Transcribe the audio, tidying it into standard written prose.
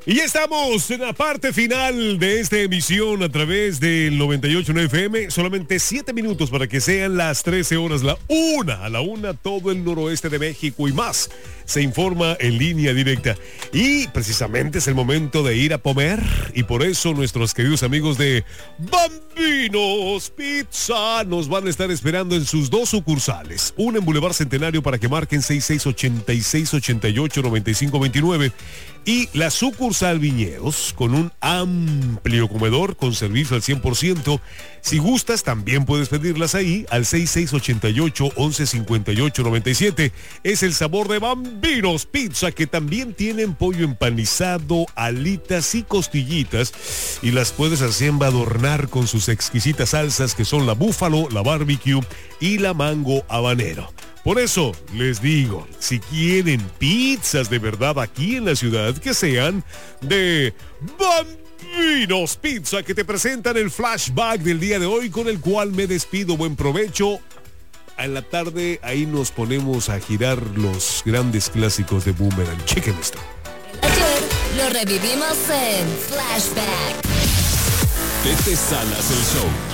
Y ya estamos en la parte final de esta emisión a través del 98.9 FM. Solamente 7 minutos para que sean las 13 horas, a la una, todo el noroeste de México y más. Se informa en línea directa. Y precisamente es el momento de ir a comer. Y por eso nuestros queridos amigos de Bambinos Pizza nos van a estar esperando en sus 2 sucursales. Una en Boulevard Centenario para que marquen 6686889529. Y la sucursal Viñedos con un amplio comedor con servicio al 100%. Si gustas, también puedes pedirlas ahí al 6688-1158-97. Es el sabor de Bambinos Pizza, que también tienen pollo empanizado, alitas y costillitas. Y las puedes así embadornar con sus exquisitas salsas que son la búfalo, la barbecue y la mango habanero. Por eso les digo, si quieren pizzas de verdad aquí en la ciudad, que sean de Bambinos Pizza, que te presentan el flashback del día de hoy, con el cual me despido. Buen provecho. En la tarde ahí nos ponemos a girar los grandes clásicos de Boomerang. Chequen esto. Ayer lo revivimos en Flashback. Tete Salas el show.